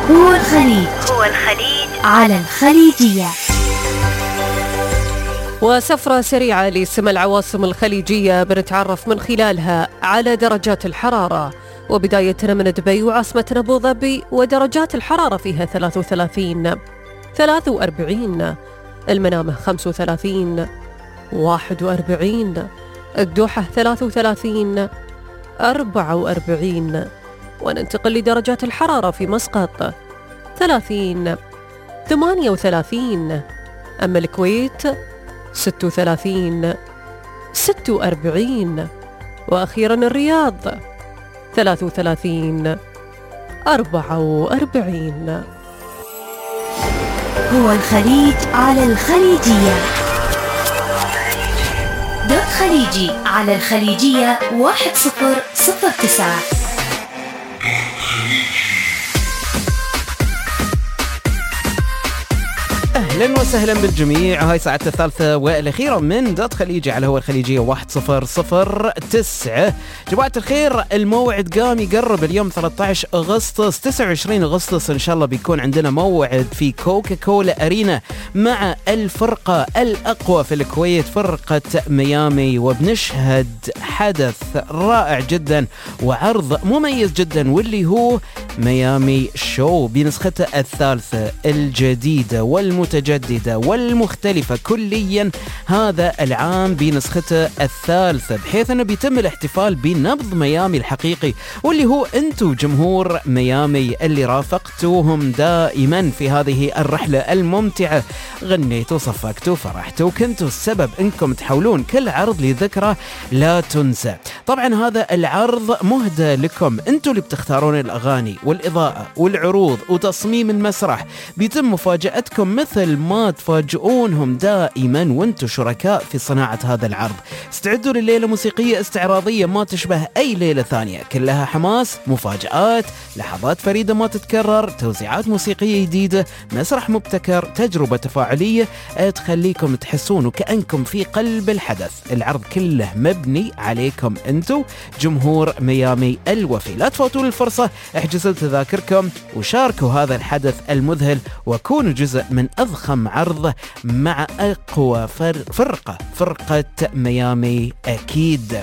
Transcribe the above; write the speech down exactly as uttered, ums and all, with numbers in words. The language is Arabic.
هو الخليج هو الخليج على الخليجية. وسفرة سريعة لسمى العواصم الخليجية بنتعرف من خلالها على درجات الحرارة، وبدايتنا من دبي وعاصمتنا أبو ظبي، ودرجات الحرارة فيها ثلاثة وثلاثين، ثلاثة وأربعين، المنامة خمسة وثلاثين، واحد وأربعين، الدوحة ثلاثة وثلاثين، أربعة وأربعين. وننتقل لدرجات الحرارة في مسقط ثلاثين، ثمانية وثلاثين، أما الكويت ستة وثلاثين، ستة وأربعين، وأخيرا الرياض ثلاثة وثلاثين، أربعة وأربعين. هو الخليج على الخليجية. دوت خليجي على الخليجية واحد صفر صفر تسعة. أهلا وسهلا بالجميع. هاي ساعة الثالثة والأخيرة من دوت خليجي على هو الخليجية واحد صفر صفر تسعة. جماعة الخير، الموعد قام يقرب. اليوم ثلاثة عشر أغسطس، تسعة وعشرين أغسطس إن شاء الله بيكون عندنا موعد في كوكا كولا أرينا مع الفرقة الأقوى في الكويت، فرقة ميامي، وبنشهد حدث رائع جدا وعرض مميز جدا، واللي هو ميامي شو بنسخته الثالثة الجديدة والمتجددة والمختلفة كليا هذا العام بنسخته الثالثة، بحيث أنه بيتم الاحتفال بنبض ميامي الحقيقي، واللي هو أنتو جمهور ميامي اللي رافقتوهم دائما في هذه الرحلة الممتعة. غنيتوا، صفقتوا، فرحتوا، كنتوا السبب أنكم تحولون كل عرض لذكرى لا تنسى. طبعا هذا العرض مهدى لكم، أنتو اللي بتختارون الأغاني والإضاءة والعروض وتصميم المسرح. بيتم مفاجأتكم مثل ما تفاجئونهم دائما وانتم شركاء في صناعة هذا العرض. استعدوا لليلة موسيقية استعراضية ما تشبه أي ليلة ثانية، كلها حماس، مفاجآت، لحظات فريدة ما تتكرر، توزيعات موسيقية جديدة، مسرح مبتكر، تجربة تفاعلية تخليكم تحسون وكأنكم في قلب الحدث. العرض كله مبني عليكم انتم جمهور ميامي الوفي. لا تفوتون الفرصة، احجزوا تذاكركم وشاركوا هذا الحدث المذهل، وكونوا جزء من أضخم عرض مع أقوى فرقة، فرقة ميامي أكيد.